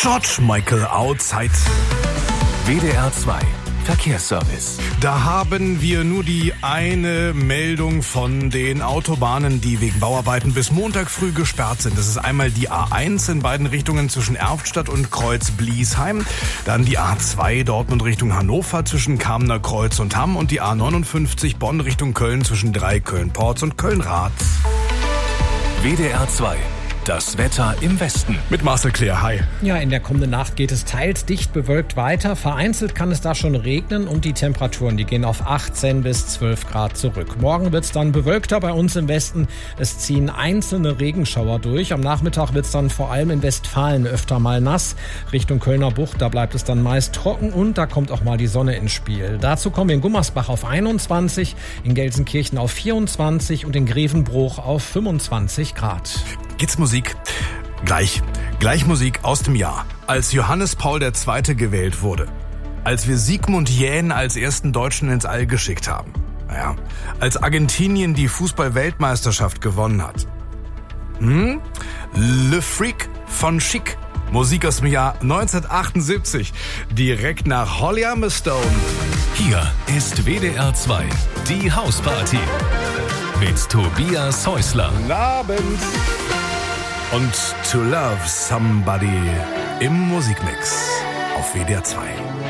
George Michael Outside. WDR 2 Verkehrsservice. Da haben wir nur die eine Meldung von den Autobahnen, die wegen Bauarbeiten bis Montag früh gesperrt sind. Das ist einmal die A1 in beiden Richtungen zwischen Erftstadt und Kreuz-Bliesheim. Dann die A2 Dortmund Richtung Hannover zwischen Kamener Kreuz und Hamm und die A59 Bonn Richtung Köln zwischen Köln-Porz und Köln-Rath. WDR 2. Das Wetter im Westen. Mit Marcel Claire, hi. Ja, in der kommenden Nacht geht es teils dicht bewölkt weiter. Vereinzelt kann es da schon regnen und die Temperaturen, die gehen auf 18 bis 12 Grad zurück. Morgen wird es dann bewölkter bei uns im Westen. Es ziehen einzelne Regenschauer durch. Am Nachmittag wird es dann vor allem in Westfalen öfter mal nass. Richtung Kölner Bucht, da bleibt es dann meist trocken und da kommt auch mal die Sonne ins Spiel. Dazu kommen wir in Gummersbach auf 21, in Gelsenkirchen auf 24 und in Grevenbruch auf 25 Grad. Jetzt Musik. Gleich Musik aus dem Jahr, als Johannes Paul II. Gewählt wurde. Als wir Sigmund Jähn als ersten Deutschen ins All geschickt haben. Naja, als Argentinien die Fußball-Weltmeisterschaft gewonnen hat. Le Freak von Chic. Musik aus dem Jahr 1978. Direkt nach Holly Stone. Hier ist WDR 2, die Hausparty. Mit Tobias Häusler. Guten Abend. Und To Love Somebody im Musikmix auf WDR 2.